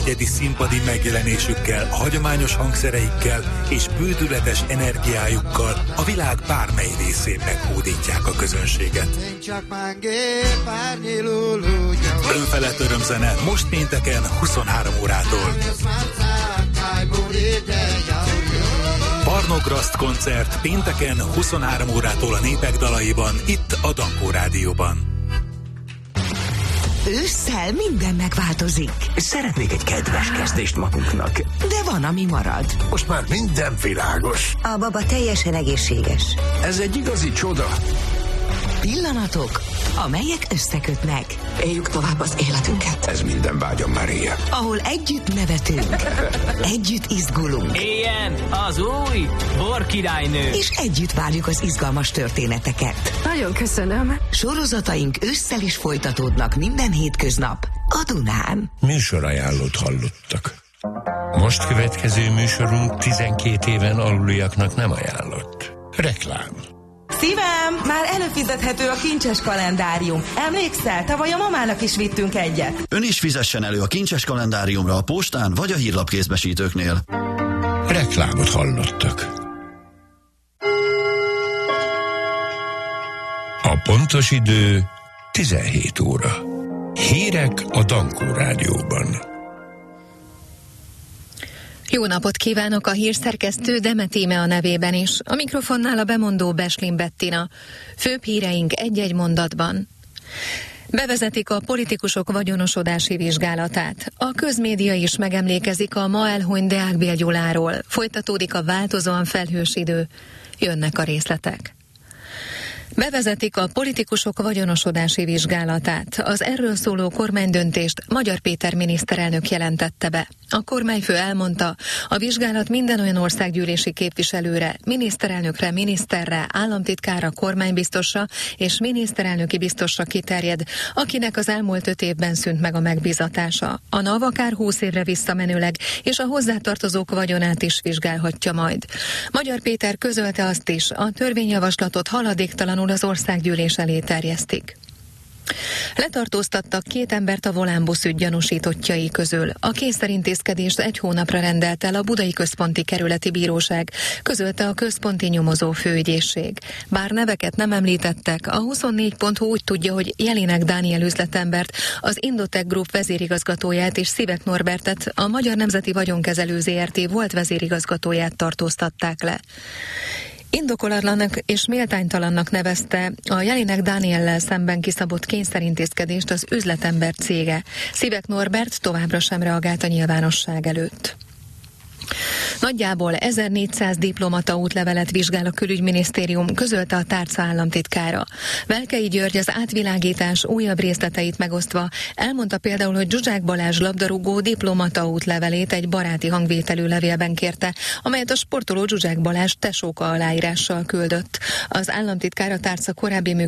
egyedi színpadi megjelenésükkel, hagyományos hangszereikkel és bődületes energiájukkal a világ bármely részén meghódítják a közönséget. Önfelett örömzene most pénteken 23 órától. Barnograszt koncert pénteken 23 órától a Népek dalaiban, itt a Dankó Rádióban. Ősszel minden megváltozik. Szeretnék egy kedves kezdést magunknak. De van, ami marad. Most már minden világos. A baba teljesen egészséges. Ez egy igazi csoda. Pillanatok, amelyek összekötnek. Éljük tovább az életünket. Ez minden vágyam már ilyen. Ahol együtt nevetünk, együtt izgulunk. Éljen az új borkirálynő. És együtt várjuk az izgalmas történeteket. Nagyon köszönöm. Sorozataink ősszel is folytatódnak minden hétköznap a Dunán. Műsorajánlót hallottak. Most következő műsorunk 12 éven aluliaknak nem ajánlott. Reklám. Szívem, már előfizethető a kincses kalendárium. Emlékszel, tavaly a mamának is vittünk egyet. Ön is fizessen elő a kincses kalendáriumra a postán vagy a hírlapkézbesítőknél. Reklámot hallottak. A pontos idő 17 óra. Hírek a Dankó Rádióban. Jó napot kívánok, a hírszerkesztő Demet Íme a nevében is. A mikrofonnál a bemondó Beslin Bettina. Főbb híreink egy-egy mondatban. Bevezetik a politikusok vagyonosodási vizsgálatát. A közmédia is megemlékezik a ma elhunyt Deák Gyuláról. Folytatódik a változóan felhős idő. Jönnek a részletek. Bevezetik a politikusok vagyonosodási vizsgálatát. Az erről szóló kormánydöntést Magyar Péter miniszterelnök jelentette be. A kormányfő elmondta, a vizsgálat minden olyan országgyűlési képviselőre, miniszterelnökre, miniszterre, államtitkára, kormánybiztosra és miniszterelnöki biztosra kiterjed, akinek az elmúlt 5 évben szűnt meg a megbízatása. A NAV akár 20 évre visszamenőleg, és a hozzátartozók vagyonát is vizsgálhatja majd. Magyar Péter közölte azt is, a törvényjavaslatot haladéktalanul az országgyűlés elé terjesztik. Letartóztattak 2 embert a volánbusz ügy gyanúsítottjai közül. A kényszerintézkedést 1 hónapra rendelt el a Budai Központi Kerületi Bíróság, közölte a központi nyomozó főügyészség. Bár neveket nem említettek, a 24.hu úgy tudja, hogy Jelinek Dániel üzletembert, az Indotech Group vezérigazgatóját és Szivek Norbertet, a Magyar Nemzeti Vagyonkezelő Zrt. Volt vezérigazgatóját tartóztatták le. Indokolatlannak és méltánytalannak nevezte a Jelinek Dániellel szemben kiszabott kényszerintézkedést az üzletember cége. Szivek Norbert továbbra sem reagált a nyilvánosság előtt. Nagyjából 1400 diplomata útlevelet vizsgál a Külügyminisztérium, közölte a tárca államtitkára. Velkei György az átvilágítás újabb részleteit megosztva elmondta például, hogy Zsuzsák Balázs labdarúgó diplomata útlevelét egy baráti hangvételű levélben kérte, amelyet a sportoló Zsuzsák Balázs tesóka aláírással küldött. Az államtitkár a tárca korábbi